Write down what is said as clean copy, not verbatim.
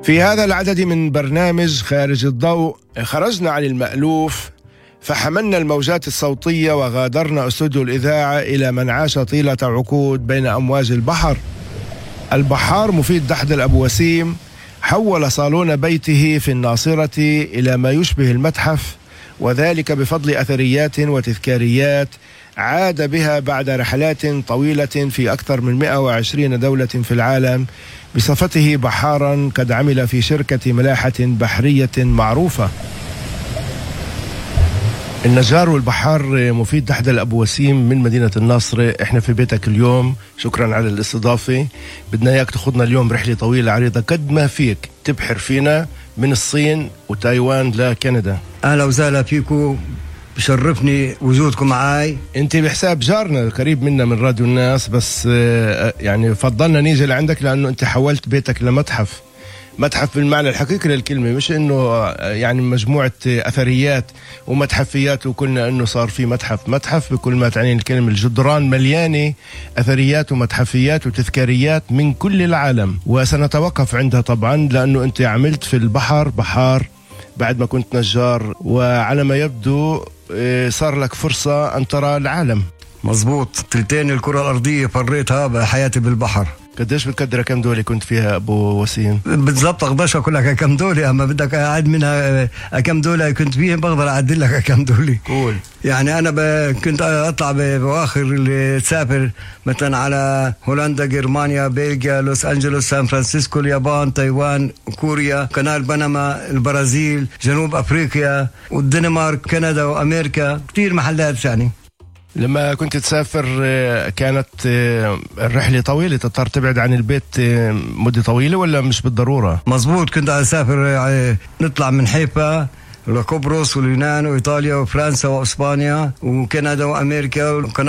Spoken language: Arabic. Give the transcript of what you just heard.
في هذا العدد من برنامج خارج الضوء خرجنا عن المألوف، فحملنا الموجات الصوتية وغادرنا استوديو الإذاعة إلى من عاش طيلة عقود بين أمواج البحر. البحار مفيد دحدل أبو وسيم حول صالون بيته في الناصرة إلى ما يشبه المتحف، وذلك بفضل أثريات وتذكاريات عاد بها بعد رحلات طويلة في أكثر من 120 دولة في العالم بصفته بحارا قد عمل في شركة ملاحة بحرية معروفة. النجار والبحار مفيد دحدل أبو وسيم من مدينة الناصرة، احنا في بيتك اليوم، شكرا على الاستضافة. بدنا اياك تاخذنا اليوم رحلة طويلة عريضة قد ما فيك تبحر فينا من الصين وتايوان لكندا. اهلا وسهلا فيكم، بشرفني وجودكم معاي. انت بحساب جارنا قريب منا من راديو الناس، بس يعني فضلنا نيجي لعندك لانه انت حولت بيتك لمتحف، متحف بالمعنى الحقيقي للكلمة، مش انه يعني مجموعة اثريات ومتحفيات وكلنا انه صار في متحف بكل ما تعنيه الكلمة. الجدران مليانة اثريات ومتحفيات وتذكاريات من كل العالم، وسنتوقف عندها طبعا لانه انت عملت في البحر بحار بعد ما كنت نجار، وعلى ما يبدو صار لك فرصة ان ترى العالم. مزبوط، تلتين الكرة الارضية فريتها بحياتي بالبحر. قديش بتقدر كم دولة كنت فيها أبو وسيم؟ بالضبط أقدرش أقول لك كم دولة، أما بدك أعد منها كم دولة كنت فيها بقدر أعدل لك كم دولة. قول. يعني أنا كنت أطلع بأواخر اللي تسافر مثلا على هولندا، جرمانيا، بلغيا، لوس أنجلوس، سان فرانسيسكو، اليابان، تايوان، كوريا، قناة بنما، البرازيل، جنوب أفريقيا، والدنمارك، كندا وأمريكا، كتير محلات يعني. لما كنت تسافر كانت الرحلة طويلة، تضطر تبعد عن البيت مدة طويلة ولا مش بالضرورة؟ مزبوط، كنت أسافر نطلع من حيفا لقبرص واليونان وإيطاليا وفرنسا وإسبانيا وكندا وأمريكا